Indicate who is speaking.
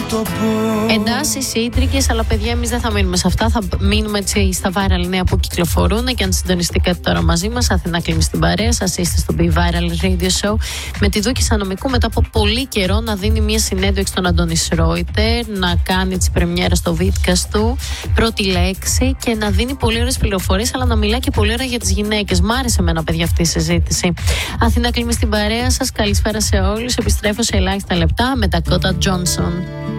Speaker 1: Εντάσεις ήτρικες, αλλά παιδιά, εμείς δεν θα μείνουμε σε αυτά. Θα μείνουμε έτσι στα viral νέα που κυκλοφορούν. Και αν συντονιστήκατε τώρα μαζί μας, Αθηνά Κλίμη στην παρέα σας, είστε στο Be Viral Radio Show με τη Δούκη Σανομικού, μετά από πολύ καιρό να δίνει μια συνέντευξη στον Αντώνη Σρόιτερ, να κάνει τη πρεμιέρα στο Βίτκας του, πρώτη λέξη, και να δίνει πολύ ωραίες πληροφορίες, αλλά να μιλάει και πολύ ωραία για τις γυναίκες. Μ' άρεσε εμένα, παιδιά, αυτή η συζήτηση. Αθηνά Κλίμη στην παρέα σας, καλησπέρα σε όλους. Επιστρέφω σε ελάχιστα λεπτά με τα Κότα Τζόνσον.